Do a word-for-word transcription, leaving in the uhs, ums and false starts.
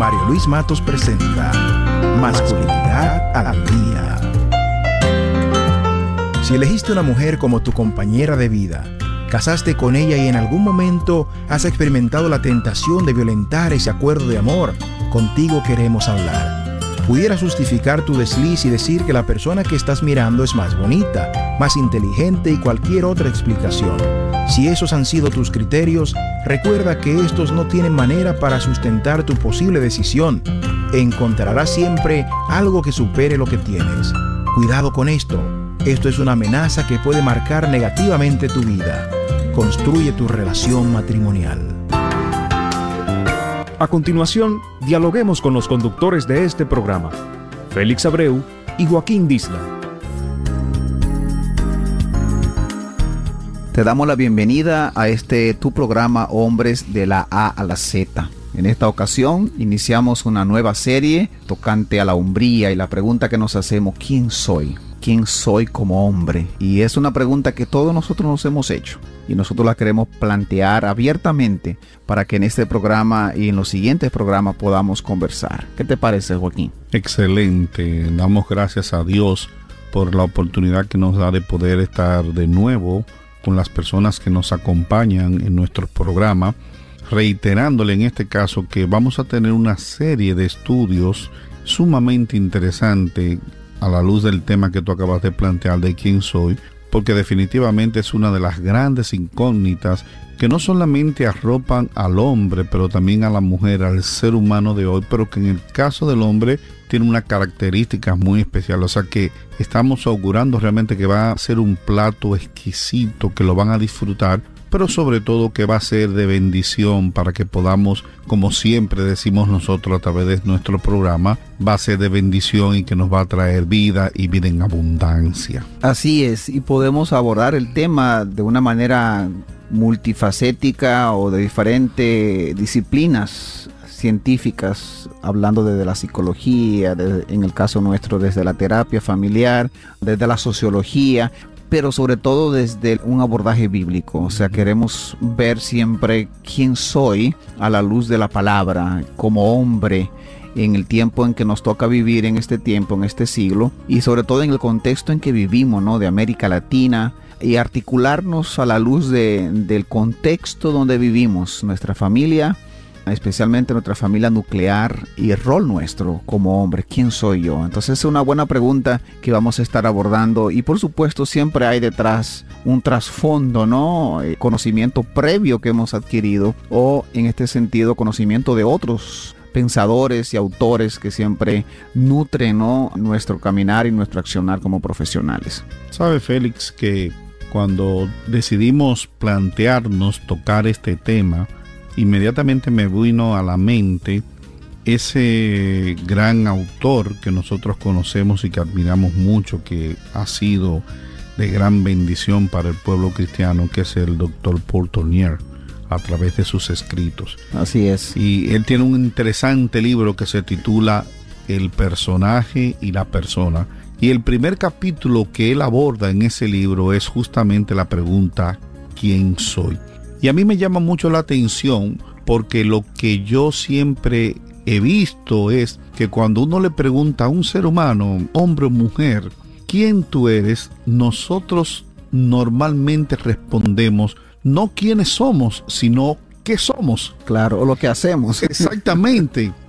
Mario Luis Matos presenta Masculinidad al Día. Si elegiste una mujer como tu compañera de vida, casaste con ella y en algún momento has experimentado la tentación de violentar ese acuerdo de amor, contigo queremos hablar. Pudieras justificar tu desliz y decir que la persona que estás mirando es más bonita, más inteligente y cualquier otra explicación. Si esos han sido tus criterios, recuerda que estos no tienen manera para sustentar tu posible decisión. Encontrarás siempre algo que supere lo que tienes. Cuidado con esto. Esto es una amenaza que puede marcar negativamente tu vida. Construye tu relación matrimonial. A continuación, dialoguemos con los conductores de este programa, Félix Abreu y Joaquín Disla. Te damos la bienvenida a este tu programa Hombres de la A a la Z. En esta ocasión iniciamos una nueva serie tocante a la hombría y la pregunta que nos hacemos: ¿quién soy? ¿Quién soy como hombre? Y es una pregunta que todos nosotros nos hemos hecho y nosotros la queremos plantear abiertamente para que en este programa y en los siguientes programas podamos conversar. ¿Qué te parece, Joaquín? Excelente. Damos gracias a Dios por la oportunidad que nos da de poder estar de nuevo con las personas que nos acompañan en nuestro programa, reiterándole en este caso que vamos a tener una serie de estudios sumamente interesante a la luz del tema que tú acabas de plantear de quién soy, porque definitivamente es una de las grandes incógnitas que no solamente arropan al hombre, pero también a la mujer, al ser humano de hoy, pero que en el caso del hombre tiene una característica muy especial. O sea que estamos augurando realmente que va a ser un plato exquisito, que lo van a disfrutar, pero sobre todo que va a ser de bendición para que podamos, como siempre decimos nosotros a través de nuestro programa, va a ser de bendición y que nos va a traer vida y vida en abundancia. Así es, y podemos abordar el tema de una manera multifacética o de diferentes disciplinas científicas, hablando desde la psicología, desde, en el caso nuestro desde la terapia familiar, desde la sociología, pero sobre todo desde un abordaje bíblico. O sea, queremos ver siempre quién soy a la luz de la palabra, como hombre, en el tiempo en que nos toca vivir, en este tiempo, en este siglo, y sobre todo en el contexto en que vivimos, ¿no? De América Latina, y articularnos a la luz de, del contexto donde vivimos, nuestra familia, especialmente nuestra familia nuclear, y el rol nuestro como hombre. ¿Quién soy yo? Entonces es una buena pregunta que vamos a estar abordando, y por supuesto siempre hay detrás un trasfondo, ¿no? Eh, conocimiento previo que hemos adquirido, o en este sentido conocimiento de otros pensadores y autores que siempre nutren, ¿no?, nuestro caminar y nuestro accionar como profesionales. ¿Sabe, Félix, que cuando decidimos plantearnos tocar este tema, inmediatamente me vino a la mente ese gran autor que nosotros conocemos y que admiramos mucho, que ha sido de gran bendición para el pueblo cristiano, que es el doctor Paul Tournier, a través de sus escritos? Así es. Y él tiene un interesante libro que se titula El personaje y la persona. Y el primer capítulo que él aborda en ese libro es justamente la pregunta: ¿quién soy? Y a mí me llama mucho la atención, porque lo que yo siempre he visto es que cuando uno le pregunta a un ser humano, hombre o mujer, ¿quién tú eres?, nosotros normalmente respondemos no quiénes somos, sino qué somos. Claro, o lo que hacemos. Exactamente.